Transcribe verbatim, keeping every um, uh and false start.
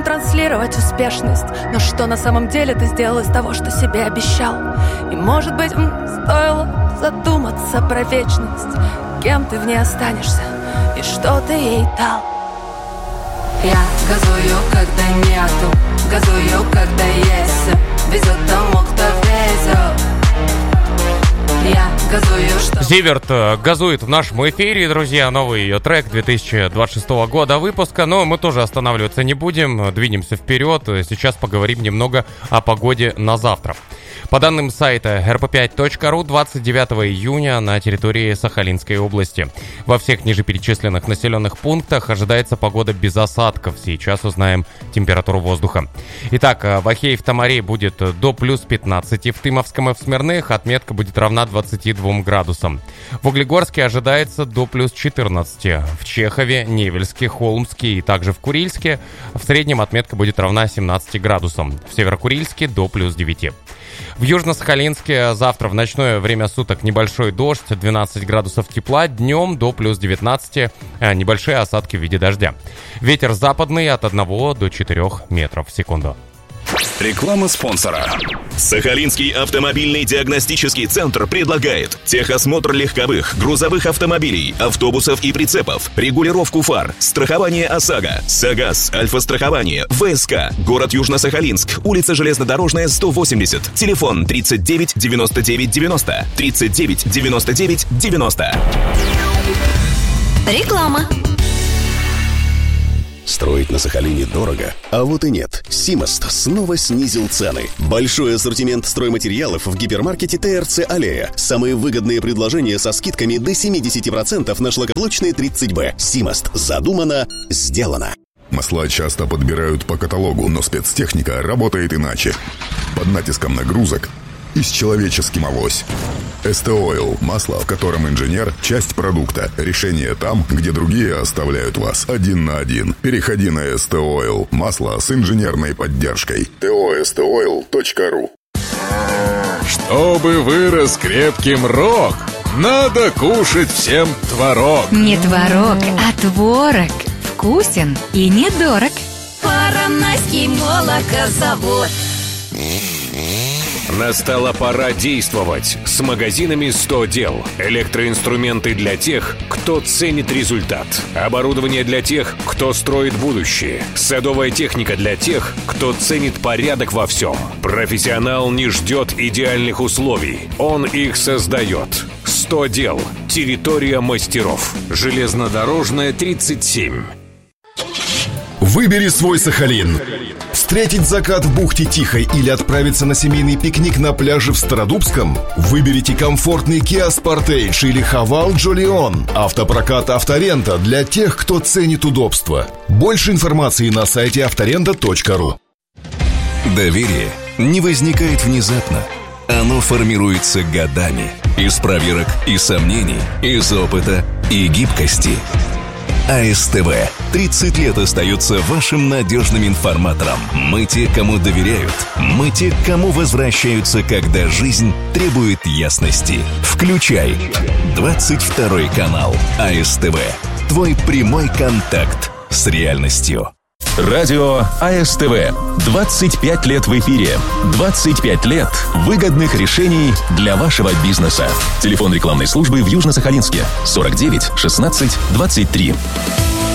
транслировать успешность, но что на самом деле ты сделал из того, что себе обещал? И может быть, стоило задуматься про вечность, кем ты в ней останешься и что ты ей дал. Я газую, когда нету, газую, когда есть, везет тому, кто везет. Я газую, что... Зиверт газует в нашем эфире, друзья. Новый ее трек две тысячи двадцать шестого года выпуска. Но мы тоже останавливаться не будем, двинемся вперед. Сейчас поговорим немного о погоде на завтра. По данным сайта эр пэ пять точка ру, двадцать девятого июня на территории Сахалинской области во всех ниже населенных пунктах ожидается погода без осадков. Сейчас узнаем температуру воздуха. Итак, в Ахее в Тамаре будет до плюс пятнадцати, в Тымовском и в Смирных отметка будет равна двадцати двум градусам. В Углегорске ожидается до плюс четырнадцати, в Чехове, Невельске, Холмске и также в Курильске в среднем отметка будет равна семнадцати градусам, в Северокурильске до плюс девяти. В Южно-Сахалинске завтра в ночное время суток небольшой дождь, двенадцать градусов тепла, днем до плюс девятнадцати, небольшие осадки в виде дождя. Ветер западный от одного до четырёх метров в секунду. Реклама спонсора. Сахалинский автомобильный диагностический центр предлагает техосмотр легковых, грузовых автомобилей, автобусов и прицепов, регулировку фар, страхование ОСАГО, САГАС, Альфа-страхование, ВСК, город Южно-Сахалинск, улица Железнодорожная, сто восемьдесят, телефон тридцать девять девяносто девять девяносто, тридцать девять девяносто девять девяносто. Реклама. Строить на Сахалине дорого? А вот и нет. Симост снова снизил цены. Большой ассортимент стройматериалов в гипермаркете тэ эр цэ Аллея. Самые выгодные предложения со скидками до семьдесят процентов на шлакоблочные тридцать бэ. Симост. Задумано, сделано. Масла часто подбирают по каталогу, но спецтехника работает иначе. Под натиском нагрузок и с человеческим авось. эс тэ Oil – масло, в котором инженер – часть продукта. Решение там, где другие оставляют вас один на один. Переходи на эс тэ Oil – масло с инженерной поддержкой. тэ о эс тэ ойл точка ру. Чтобы вырос крепким рог, надо кушать всем творог. Не творог, а творог. Вкусен и недорог. Поронайский молокозавод. Настала пора действовать. С магазинами сто дел. Электроинструменты для тех, кто ценит результат. Оборудование для тех, кто строит будущее. Садовая техника для тех, кто ценит порядок во всем. Профессионал не ждет идеальных условий. Он их создает. сто дел. Территория мастеров. Железнодорожная, тридцать семь. Выбери свой Сахалин. Встретить закат в бухте Тихой или отправиться на семейный пикник на пляже в Стародубском? Выберите комфортный Kia Sportage или Haval Jolion. Автопрокат «Авторента» для тех, кто ценит удобство. Больше информации на сайте авторента точка ру. Доверие не возникает внезапно. Оно формируется годами. Из проверок и сомнений, из опыта и гибкости. а эс тэ вэ тридцать лет остается вашим надежным информатором. Мы те, кому доверяют. Мы те, кому возвращаются, когда жизнь требует ясности. Включай двадцать второй канал а эс тэ вэ. Твой прямой контакт с реальностью. Радио а эс тэ вэ. двадцать пять лет в эфире. двадцать пять лет выгодных решений для вашего бизнеса. Телефон рекламной службы в Южно-Сахалинске сорок девять шестнадцать двадцать три.